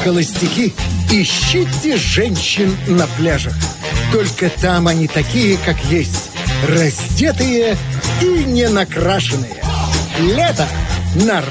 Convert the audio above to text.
Холостяки, ищите женщин на пляжах. Только там они такие, как есть. Раздетые и не накрашенные. Лето на